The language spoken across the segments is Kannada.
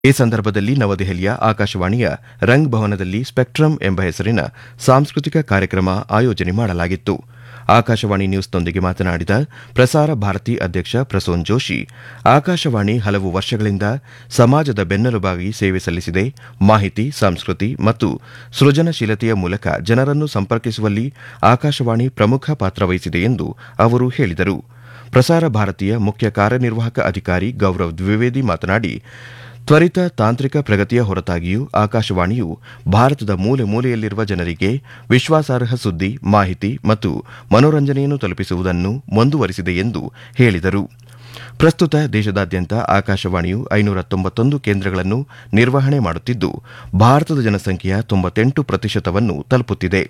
ಈ ಸಂದರ್ಭದಲ್ಲಿ ನವದೆಹಲಿಯ ಆಕಾಶವಾಣಿಯ ರಂಗ್ ಭವನದಲ್ಲಿ ಸ್ಪೆಕ್ಟ್ರಮ್ ಎಂಬ ಹೆಸರಿನ ಸಾಂಸ್ಕೃತಿಕ ಕಾರ್ಯಕ್ರಮ ಆಯೋಜನೆ ಮಾಡಲಾಗಿತ್ತು. ಆಕಾಶವಾಣಿ ನ್ಯೂಸ್ನೊಂದಿಗೆ ಮಾತನಾಡಿದ ಪ್ರಸಾರ ಭಾರತಿ ಅಧ್ಯಕ್ಷ ಪ್ರಸೂನ್ ಜೋಶಿ, ಆಕಾಶವಾಣಿ ಹಲವು ವರ್ಷಗಳಿಂದ ಸಮಾಜದ ಬೆನ್ನೆಲುಬಾಗಿ ಸೇವೆ ಸಲ್ಲಿಸಿದೆ. ಮಾಹಿತಿ, ಸಂಸ್ಕೃತಿ ಮತ್ತು ಸೃಜನಶೀಲತೆಯ ಮೂಲಕ ಜನರನ್ನು ಸಂಪರ್ಕಿಸುವಲ್ಲಿ ಆಕಾಶವಾಣಿ ಪ್ರಮುಖ ಪಾತ್ರ ವಹಿಸಿದೆ ಎಂದು ಅವರು ಹೇಳಿದರು. ಪ್ರಸಾರ ಭಾರತಿಯ ಮುಖ್ಯ ಕಾರ್ಯನಿರ್ವಾಹಕ ಅಧಿಕಾರಿ ಗೌರವ್ ದ್ವಿವೇದಿ ಮಾತನಾಡಿ, ತ್ವರಿತ ತಾಂತ್ರಿಕ ಪ್ರಗತಿಯ ಹೊರತಾಗಿಯೂ ಆಕಾಶವಾಣಿಯು ಭಾರತದ ಮೂಲೆ ಮೂಲೆಯಲ್ಲಿರುವ ಜನರಿಗೆ ವಿಶ್ವಾಸಾರ್ಹ ಸುದ್ದಿ, ಮಾಹಿತಿ ಮತ್ತು ಮನೋರಂಜನೆಯನ್ನು ತಲುಪಿಸುವುದನ್ನು ಮುಂದುವರಿಸಿದೆ ಎಂದು ಹೇಳಿದರು. ಪ್ರಸ್ತುತ ದೇಶದಾದ್ಯಂತ ಆಕಾಶವಾಣಿಯು 591 ಕೇಂದ್ರಗಳನ್ನು ನಿರ್ವಹಣೆ ಮಾಡುತ್ತಿದ್ದು, ಭಾರತದ ಜನಸಂಖ್ಯೆಯ 98% ತಲುಪುತ್ತಿದೆ.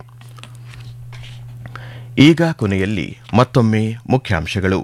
ಈಗ ಕೊನೆಯಲ್ಲಿ ಮತ್ತೊಮ್ಮೆ ಮುಖ್ಯಾಂಶಗಳು.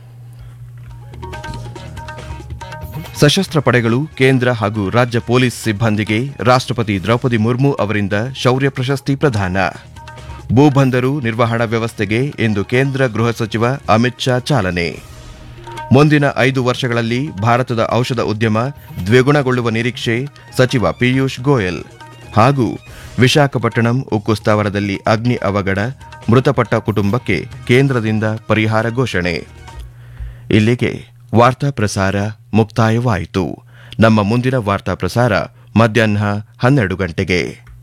ಸಶಸ್ತ್ರ ಪಡೆಗಳು, ಕೇಂದ್ರ ಹಾಗೂ ರಾಜ್ಯ ಪೊಲೀಸ್ ಸಿಬ್ಬಂದಿಗೆ ರಾಷ್ಟ್ರಪತಿ ದ್ರೌಪದಿ ಮುರ್ಮು ಅವರಿಂದ ಶೌರ್ಯ ಪ್ರಶಸ್ತಿ ಪ್ರದಾನ. ಭೂಬಂದರು ನಿರ್ವಹಣಾ ವ್ಯವಸ್ಥೆಗೆ ಇಂದು ಕೇಂದ್ರ ಗೃಹ ಸಚಿವ ಅಮಿತ್ ಶಾ ಚಾಲನೆ. ಮುಂದಿನ 5 ವರ್ಷಗಳಲ್ಲಿ ಭಾರತದ ಔಷಧ ಉದ್ಯಮ ದ್ವಿಗುಣಗೊಳ್ಳುವ ನಿರೀಕ್ಷೆ, ಸಚಿವ ಪಿಯೂಷ್ ಗೋಯಲ್. ಹಾಗೂ ವಿಶಾಖಪಟ್ಟಣಂ ಉಕ್ಕು ಸ್ಥಾವರದಲ್ಲಿ ಅಗ್ನಿ ಅವಘಡ, ಮೃತಪಟ್ಟ ಕುಟುಂಬಕ್ಕೆ ಕೇಂದ್ರದಿಂದ ಪರಿಹಾರ ಘೋಷಣೆ. ಇಲ್ಲಿಗೆ ವಾರ್ತಾ ಪ್ರಸಾರ ಮುಕ್ತಾಯವಾಯಿತು. ನಮ್ಮ ಮುಂದಿನ ವಾರ್ತಾ ಪ್ರಸಾರ ಮಧ್ಯಾಹ್ನ 12 ಗಂಟೆಗೆ.